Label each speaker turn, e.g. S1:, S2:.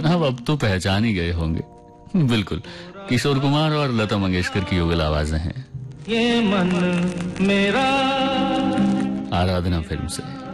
S1: जनाब अब तो पहचान ही गए होंगे। बिल्कुल, किशोर कुमार और लता मंगेशकर की युगल आवाजें हैं।
S2: ये मन मेरा,
S1: आराधना फिल्म से।